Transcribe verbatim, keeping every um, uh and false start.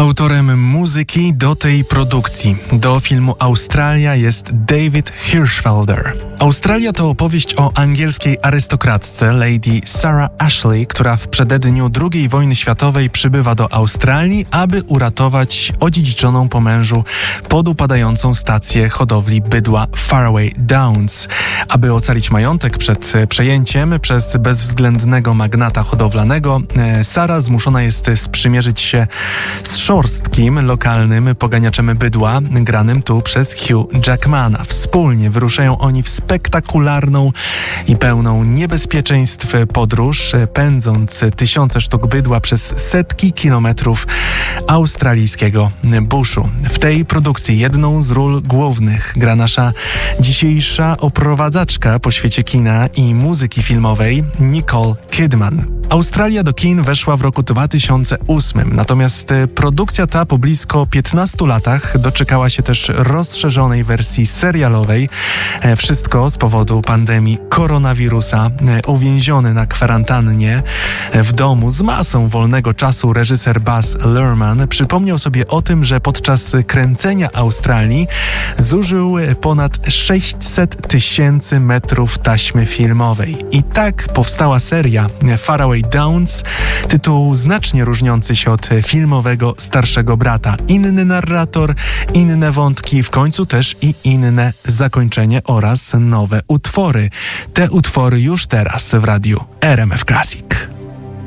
Autorem muzyki do tej produkcji, do filmu Australia, jest David Hirschfelder. Australia to opowieść o angielskiej arystokratce Lady Sarah Ashley, która w przededniu drugiej wojny światowej przybywa do Australii, aby uratować odziedziczoną po mężu podupadającą stację hodowli bydła Faraway Downs. Aby ocalić majątek przed przejęciem przez bezwzględnego magnata hodowlanego, Sarah zmuszona jest sprzymierzyć się z szorstkim, lokalnym poganiaczem bydła, granym tu przez Hugh Jackmana. Wspólnie wyruszają oni w spektakularną i pełną niebezpieczeństw podróż, pędząc tysiące sztuk bydła przez setki kilometrów australijskiego buszu. W tej produkcji jedną z ról głównych gra nasza dzisiejsza oprowadzaczka po świecie kina i muzyki filmowej Nicole Kidman. Australia do kin weszła w roku dwa tysiące ósmym, natomiast produkcja ta po blisko piętnastu latach doczekała się też rozszerzonej wersji serialowej. Wszystko z powodu pandemii koronawirusa. Uwięziony na kwarantannie w domu z masą wolnego czasu reżyser Baz Luhrmann przypomniał sobie o tym, że podczas kręcenia Australii zużył ponad sześćset tysięcy metrów taśmy filmowej. I tak powstała seria Faraway Downs, tytuł znacznie różniący się od filmowego Starszego Brata. Inny narrator, inne wątki, w końcu też i inne zakończenie oraz nowe utwory. Te utwory już teraz w radiu R M F Classic.